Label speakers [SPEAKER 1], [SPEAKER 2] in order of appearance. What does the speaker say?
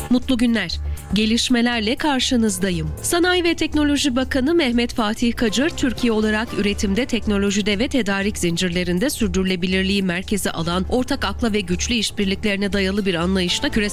[SPEAKER 1] Mutlu günler. Gelişmelerle karşınızdayım. Sanayi ve Teknoloji Bakanı Mehmet Fatih Kacır, Türkiye olarak üretimde, teknolojide ve tedarik zincirlerinde sürdürülebilirliği merkeze alan, ortak akla ve güçlü işbirliklerine dayalı bir anlayışla küresel